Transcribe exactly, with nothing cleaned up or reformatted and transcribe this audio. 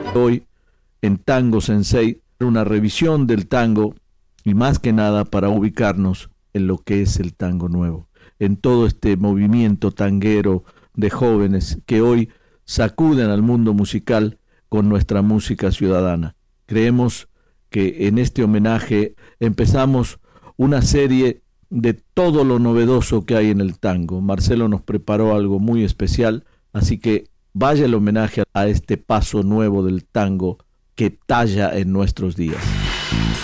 Hoy en Tango Sensei, una revisión del tango y más que nada para ubicarnos en lo que es el tango nuevo, en todo este movimiento tanguero de jóvenes que hoy sacuden al mundo musical con nuestra música ciudadana. Creemos que en este homenaje empezamos una serie de todo lo novedoso que hay en el tango. Marcelo nos preparó algo muy especial, así que vaya el homenaje a este paso nuevo del tango que talla en nuestros días.